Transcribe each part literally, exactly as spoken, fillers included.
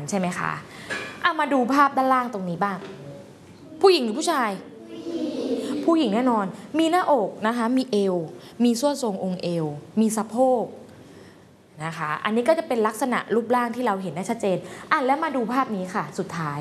ใช่ไหมคะเอามาดูภาพด้านล่างตรงนี้บ้างผู้หญิงหรือผู้ชายผู้หญิงแน่นอนมีหน้าอกนะคะมีเอวมีส่วนทรงองค์เอวมีสะโพกนะคะอันนี้ก็จะเป็นลักษณะรูปร่างที่เราเห็นได้ชัดเจนอ่ะแล้วมาดูภาพนี้ค่ะสุดท้าย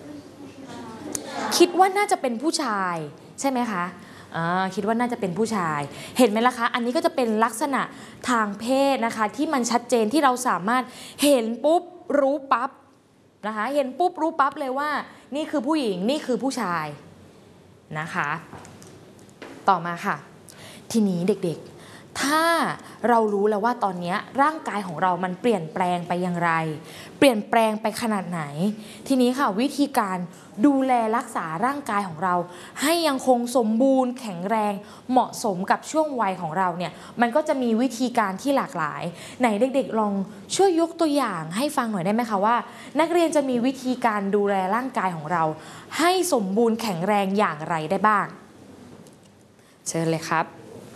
คิดว่าน่าจะเป็นผู้ชายใช่ไหมคะอ่าคิดว่าน่าจะเป็นผู้ชายเห็นไหมล่ะคะอันนี้ก็จะเป็นลักษณะทางเพศนะคะที่มันชัดเจนที่เราสามารถเห็นปุ๊บรู้ปั๊บนะคะเห็นปุ๊บรู้ปั๊บเลยว่านี่คือผู้หญิงนี่คือผู้ชายนะคะต่อมาค่ะทีนี้เด็กๆถ้าเรารู้แล้วว่าตอนนี้ร่างกายของเรามันเปลี่ยนแปลงไปอย่างไรเปลี่ยนแปลงไปขนาดไหนทีนี้ค่ะวิธีการดูแลรักษาร่างกายของเราให้ยังคงสมบูรณ์แข็งแรงเหมาะสมกับช่วงวัยของเราเนี่ยมันก็จะมีวิธีการที่หลากหลายไหนเด็กๆลองช่วยยกตัวอย่างให้ฟังหน่อยได้ไหมคะว่านักเรียนจะมีวิธีการดูแลร่างกายของเราให้สมบูรณ์แข็งแรงอย่างไรได้บ้างเชิญเลยครับ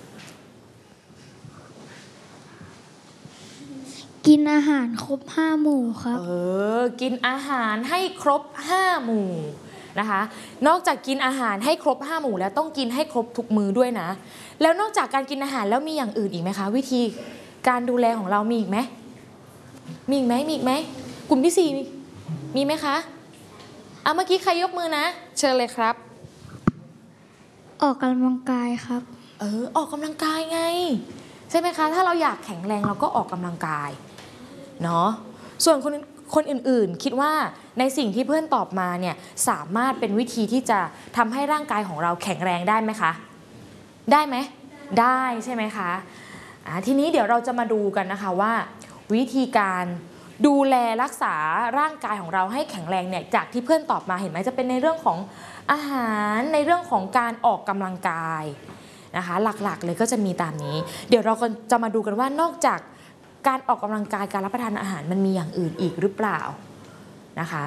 กินอาหารครบห้าหมู่ครับเออกินอาหารให้ครบห้าหมู่นะคะนอกจากกินอาหารให้ครบห้าหมู่แล้วต้องกินให้ครบทุกมื้อด้วยนะแล้วนอกจากการกินอาหารแล้วมีอย่างอื่นอีกไหมคะวิธีการดูแลของเรามีอีกไหมมีอีกไหมมีอีกไหมกลุ่มที่สี่มีไหมคะอ่ะเมื่อกี้ใครยกมือนะเชิญเลยครับออกกำลังกายครับเออออกกำลังกายไงใช่ไหมคะถ้าเราอยากแข็งแรงเราก็ออกกำลังกายเนาะส่วนคนคนอื่นๆคิดว่าในสิ่งที่เพื่อนตอบมาเนี่ยสามารถเป็นวิธีที่จะทำให้ร่างกายของเราแข็งแรงได้ไหมคะได้ไหมได้ใช่ไหมคะอ่าทีนี้เดี๋ยวเราจะมาดูกันนะคะว่าวิธีการดูแลรักษาร่างกายของเราให้แข็งแรงเนี่ยจากที่เพื่อนตอบมาเห็นไหมจะเป็นในเรื่องของอาหารในเรื่องของการออกกำลังกายนะคะหลักๆเลยก็จะมีตามนี้เดี๋ยวเราก็จะมาดูกันว่านอกจากการออกกำลังกายการรับประทานอาหารมันมีอย่างอื่นอีกหรือเปล่านะคะ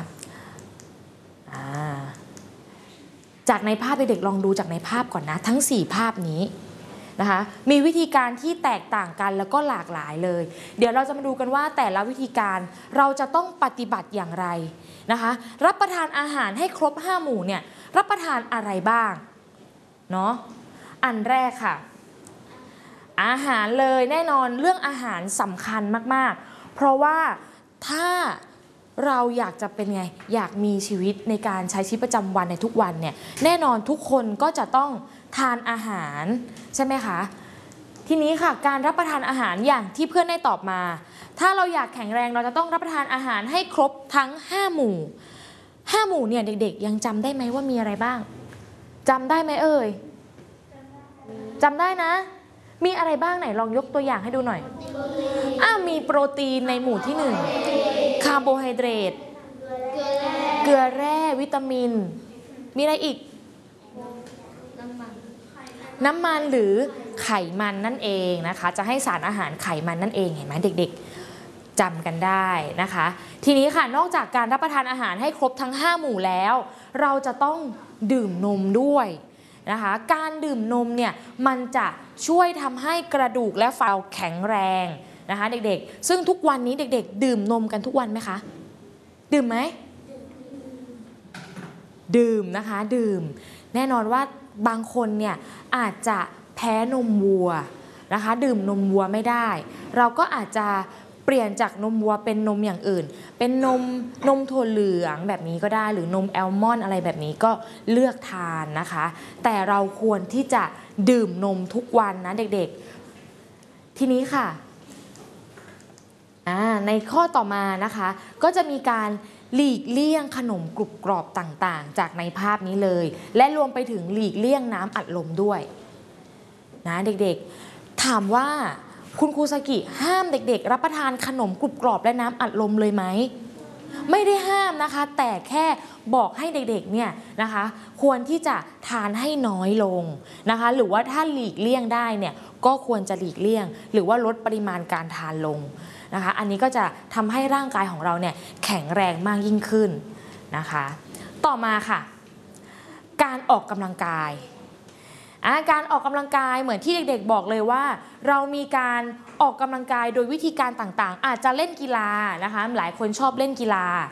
จากในภาพเด็กๆลองดูจากในภาพก่อนนะทั้งสี่ภาพนี้นะคะมีวิธีการที่แตกต่างกันแล้วก็หลากหลายเลยเดี๋ยวเราจะมาดูกันว่าแต่ละวิธีการเราจะต้องปฏิบัติอย่างไรนะคะรับประทานอาหารให้ครบห้าหมู่เนี่ยรับประทานอะไรบ้างเนาะอันแรกค่ะอาหารเลยแน่นอนเรื่องอาหารสำคัญมากๆเพราะว่าถ้าเราอยากจะเป็นไงอยากมีชีวิตในการใช้ชีวิตประจำวันในทุกวันเนี่ยแน่นอนทุกคนก็จะต้องทานอาหารใช่ไหมคะทีนี้ค่ะการรับประทานอาหารอย่างที่เพื่อนได้ตอบมาถ้าเราอยากแข็งแรงเราจะต้องรับประทานอาหารให้ครบทั้งห้าหมู่ห้าหมู่เนี่ยเด็กๆยังจำได้ไหมว่ามีอะไรบ้างจำได้ไหมเอ่ยจำได้นะมีอะไรบ้างไหนลองยกตัวอย่างให้ดูหน่อยอ้ามีโปรตีนในหมู่ที่หนึ่งคาร์โบไฮเดรตเกลือแร่วิตามินมีอะไรอีกน้ำมันหรือไขมันนั่นเองนะคะจะให้สารอาหารไขมันนั่นเองเห็นไหมเด็กๆจำกันได้นะคะทีนี้ค่ะนอกจากการรับประทานอาหารให้ครบทั้งห้าหมู่แล้วเราจะต้องดื่มนมด้วยนะคะการดื่มนมเนี่ยมันจะช่วยทำให้กระดูกและฟันแข็งแรงนะคะเด็กๆซึ่งทุกวันนี้เด็กๆดื่มนมกันทุกวันไหมคะดื่มไหมดื่มนะคะดื่มแน่นอนว่าบางคนเนี่ยอาจจะแพ้นมวัวนะคะดื่มนมวัวไม่ได้เราก็อาจจะเปลี่ยนจากนมวัวเป็นนมอย่างอื่นเป็นนมนมถั่วเหลืองแบบนี้ก็ได้หรือนมแอลมอนด์อะไรแบบนี้ก็เลือกทานนะคะแต่เราควรที่จะดื่มนมทุกวันนะเด็กๆทีนี้ค่ะในข้อต่อมานะคะก็จะมีการหลีกเลี่ยงขนมกรุบกรอบต่างๆจากในภาพนี้เลยและรวมไปถึงหลีกเลี่ยงน้ำอัดลมด้วยนะเด็กๆถามว่าคุณครูสกิห้ามเด็กๆรับประทานขนมกรุบกรอบและน้ำอัดลมเลยไหมไม่ได้ห้ามนะคะแต่แค่บอกให้เด็กๆเนี่ยนะคะควรที่จะทานให้น้อยลงนะคะหรือว่าถ้าหลีกเลี่ยงได้เนี่ยก็ควรจะหลีกเลี่ยงหรือว่าลดปริมาณการทานลงนะคะอันนี้ก็จะทำให้ร่างกายของเราเนี่ยแข็งแรงมากยิ่งขึ้นนะคะต่อมาค่ะการออกกำลังกายการออกกำลังกายเหมือนที่เด็กๆบอกเลยว่าเรามีการออกกำลังกายโดยวิธีการต่างๆอาจจะเล่นกีฬานะคะหลายคนชอบเล่นกีฬา